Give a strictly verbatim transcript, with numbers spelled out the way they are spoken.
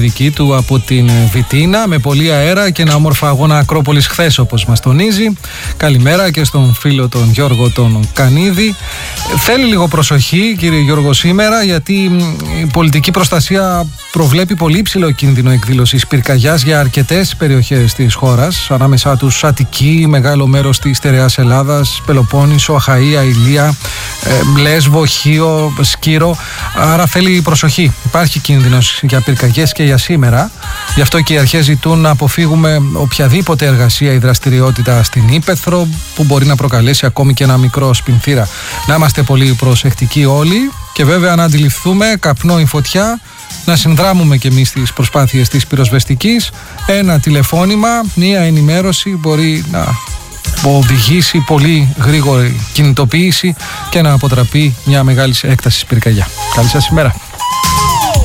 δική του από την Βιτίνα με πολύ αέρα και ένα όμορφο αγώνα Ακρόπολης χθες, όπως μας τονίζει. Καλημέρα και στον φίλο τον Γιώργο τον Κανίδη. Θέλει λίγο προσοχή, κύριε Γιώργο, σήμερα, γιατί η πολιτική προστασία προβλέπει πολύ υψηλό κίνδυνο εκδήλωσης πυρκαγιάς για αρκετές περιοχές της χώρας, ανάμεσά τους Αττική, μεγάλο μέρος της στερεάς Ελλάδας, Πελοπόννησο, Αχαΐα, Ηλία, ε, Λέσβο, Χίο, Σκύρο. Άρα θέλει προσοχή. Υπάρχει κίνδυνος για πυρκαγιές και για σήμερα. Γι' αυτό και οι αρχές ζητούν να αποφύγουμε οποιαδήποτε εργασία ή δραστηριότητα στην ύπαιθρο που μπορεί να προκαλέσει ακόμη και ένα μικρό σπινθήρα. Να είμαστε πολύ προσεκτικοί όλοι και βέβαια να αντιληφθούμε καπνό ή φωτιά, να συνδράμουμε και εμείς τις προσπάθειες της πυροσβεστικής. Ένα τηλεφώνημα, μία ενημέρωση μπορεί να οδηγήσει πολύ γρήγορη κινητοποίηση και να αποτραπεί μια μεγάλη έκταση πυρκαγιά. Καλή σας ημέρα.